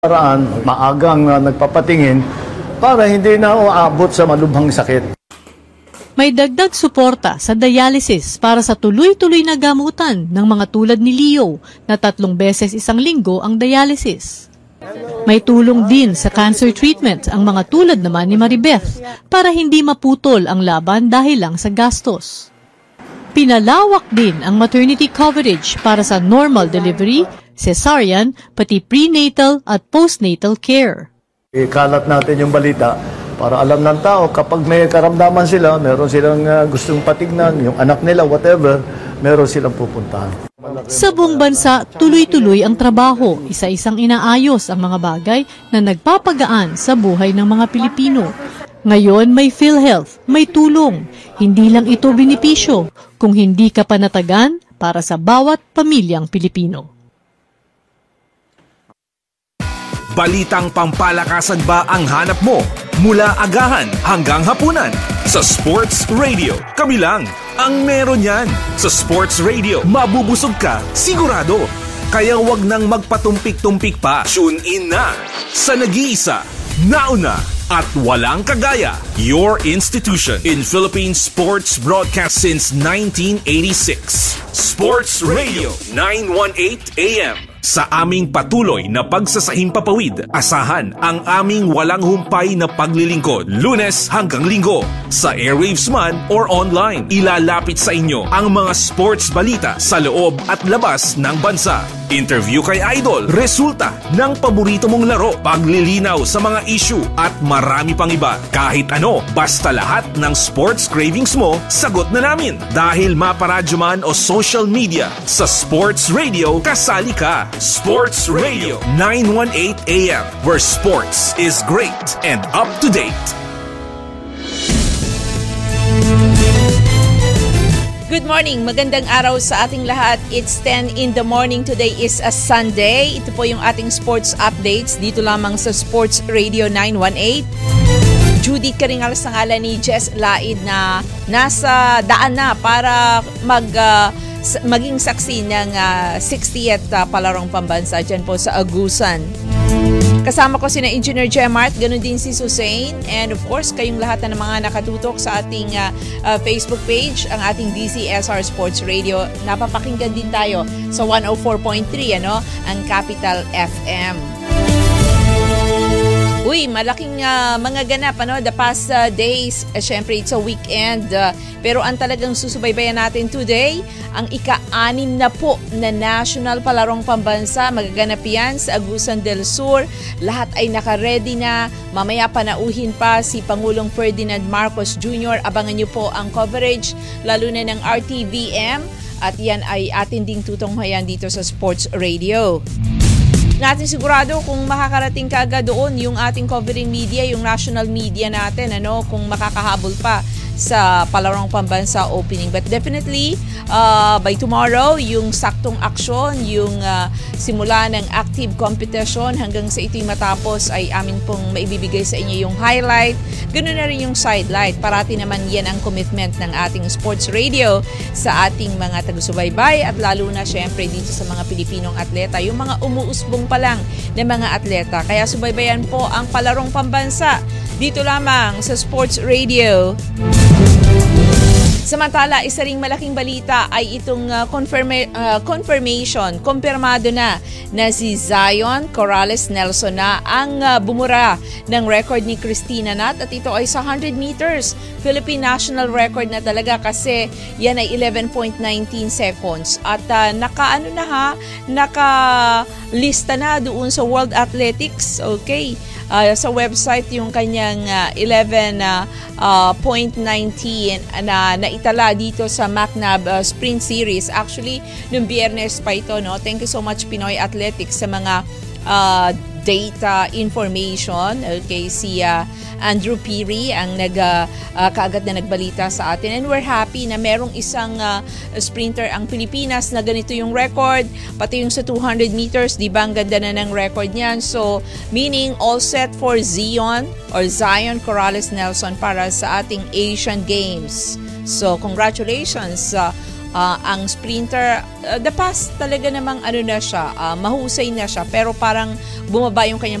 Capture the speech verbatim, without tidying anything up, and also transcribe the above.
paraan, maagang uh, nagpapatingin para hindi na uabot sa malubhang sakit. May dagdag suporta sa dialysis para sa tuloy-tuloy na gamutan ng mga tulad ni Leo na tatlong beses isang linggo ang dialysis. May tulong din sa cancer treatment ang mga tulad naman ni Maribeth para hindi maputol ang laban dahil lang sa gastos. Pinalawak din ang maternity coverage para sa normal delivery, cesarean, pati prenatal at postnatal care. Ikalat natin yung balita para alam ng tao kapag may karamdaman sila, meron silang uh, gustong patignan, yung anak nila, whatever, meron silang pupuntahan. Sa buong bansa, tuloy-tuloy ang trabaho, isa-isang inaayos ang mga bagay na nagpapagaan sa buhay ng mga Pilipino. Ngayon may PhilHealth, may tulong. Hindi lang ito benepisyo, kung hindi ka panatagan para sa bawat pamilyang Pilipino. Balitang pampalakasan ba ang hanap mo? Mula agahan hanggang hapunan. Sa Sports Radio, kami lang ang meron yan. Sa Sports Radio, mabubusog ka, sigurado. Kaya wag nang magpatumpik-tumpik pa. Tune in na sa nag-iisa, nauna, at walang kagaya, your institution in Philippine sports broadcast since nineteen eighty-six. Sports Radio nine eighteen A M. Sa aming patuloy na pagsasahimpapawid, asahan ang aming walang humpay na paglilingkod, Lunes hanggang Linggo. Sa airwaves man or online, ilalapit sa inyo ang mga sports balita sa loob at labas ng bansa. Interview kay Idol, resulta ng paborito mong laro, paglilinaw sa mga issue at marami pang iba. Kahit ano, basta lahat ng sports cravings mo, sagot na namin. Dahil maparadyo man o social media, sa Sports Radio, kasali ka. Sports Radio nine eighteen A M, where sports is great and up to date. Good morning, magandang araw sa ating lahat. It's ten in the morning. Today is a Sunday. Ito po yung ating sports updates dito lamang sa Sports Radio nine eighteen. Judy Karingal sa ngalan ni Jess Laid na nasa daan na para mag uh, maging saksi ng uh, sixtieth uh, palarong pambansa dyan po sa Agusan. Kasama ko sina Engineer Gemart, ganun din si Susain, and of course kayong lahat na mga nakatutok sa ating uh, uh, Facebook page, ang ating D C S R Sports Radio. Napapakinggan din tayo sa one oh four point three, ano, ang Capital F M. Uy, malaking uh, mga ganap, ano, the past uh, days. Uh, Siyempre, it's a weekend. Uh, pero ang talagang susubaybayan natin today, ang ika-anim na po na National Palarong Pambansa. Magaganap yan sa Agusan del Sur. Lahat ay naka-ready na. Mamaya panauhin pa si Pangulong Ferdinand Marcos Junior Abangan niyo po ang coverage, lalo na ng R T V M. At yan ay atin ding tutunghayan dito sa Sports Radio. Natin sigurado kung makakarating ka agad doon yung ating covering media, yung national media natin, ano, kung makakahabol pa sa Palarong Pambansa opening. But definitely, uh, by tomorrow, yung saktong aksyon, yung uh, simula ng active competition hanggang sa ito'y matapos ay amin pong maibibigay sa inyo yung highlight. Ganun na rin yung sidelight. Parati naman yan ang commitment ng ating sports radio sa ating mga tagusubaybay at lalo na syempre dito sa mga Pilipinong atleta, yung mga umuusbong pa lang na mga atleta. Kaya subaybayan po ang Palarong Pambansa dito lamang sa Sports Radio. Samantala, isa ring malaking balita ay itong uh, confirma- uh, confirmation, kumpirmado na na si Zion Corrales Nelson na ang uh, bumura ng record ni Christina Nat at ito ay sa one hundred meters. Philippine national record na talaga kasi yan ay eleven point one nine seconds at uh, naka-ano na ha, naka-lista na doon sa World Athletics, okay? Uh, sa website yung kanyang uh, eleven point one nine na naitala dito sa MacNab uh, Sprint Series. Actually, nung Biyernes pa ito, no? Thank you so much Pinoy Athletics sa mga uh, data information. Okay, si uh, Andrew Piri ang nag uh, uh, kaagad na nagbalita sa atin, and we're happy na merong isang uh, sprinter ang Pilipinas na ganito yung record, pati yung sa two hundred meters, di ba ang ganda na ng record niyan. So meaning all set for Zion or Zion Corrales Nelson para sa ating Asian Games. So congratulations uh, Uh, ang sprinter, uh, the past talaga namang ano na siya, uh, mahusay na siya, pero parang bumaba yung kanyang